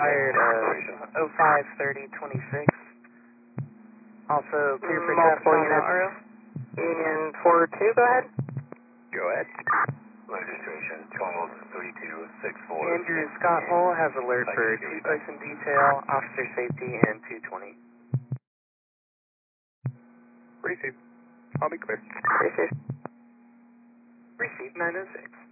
expired 05/30/26. Also clear for traffic Multiple on units. RO. Union 42, go ahead. Go ahead. Registration 123264. Andrew Scott Hall has alert for 2-person detail, officer safety, and 220. Receive. I'll be clear. Receive. Receive 906.